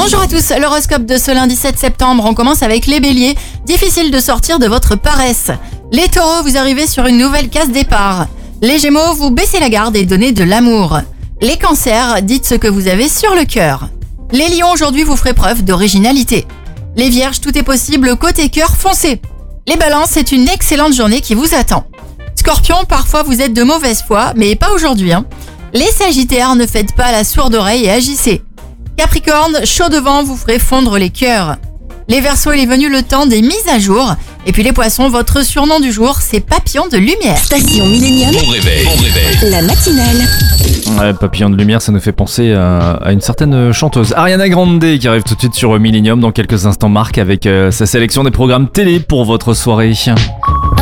Bonjour à tous, l'horoscope de ce lundi 7 septembre, on commence avec les béliers. Difficile de sortir de votre paresse. Les taureaux, vous arrivez sur une nouvelle case départ. Les gémeaux, vous baissez la garde et donnez de l'amour. Les cancers, dites ce que vous avez sur le cœur. Les lions, aujourd'hui, vous ferez preuve d'originalité. Les vierges, tout est possible, côté cœur, foncez. Les balances, c'est une excellente journée qui vous attend. Scorpion, parfois vous êtes de mauvaise foi, mais pas aujourd'hui. Les sagittaires, ne faites pas la sourde oreille et agissez. Capricorne, chaud devant, vous ferez fondre les cœurs. Les Verseaux, il est venu le temps des mises à jour. Et puis les poissons, votre surnom du jour, c'est Papillon de Lumière. Station Millennium. Bon réveil. La matinale. Ouais, Papillon de Lumière, ça nous fait penser à une certaine chanteuse, Ariana Grande, qui arrive tout de suite sur Millennium dans quelques instants. Marc avec sa sélection des programmes télé pour votre soirée.